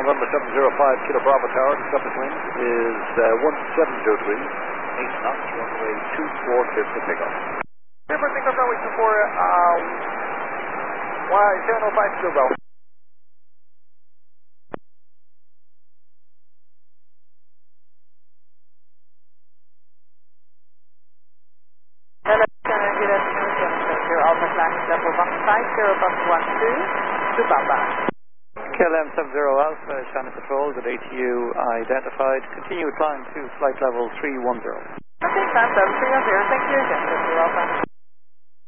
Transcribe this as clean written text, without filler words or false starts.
November 705, Kilo Bravo Tower, the subject wind is 17 degrees, 8 knots, runway 24 for takeoff. Super takeoff runway 24, 705 Kilo Bravo. Hello, good afternoon, Alpha Class Level 150 to Bamba. KLM 70 Alpha, China Patrol, with ATU identified. Continue climb to flight level 310. Okay, Sam 730, thank you again, Alpha.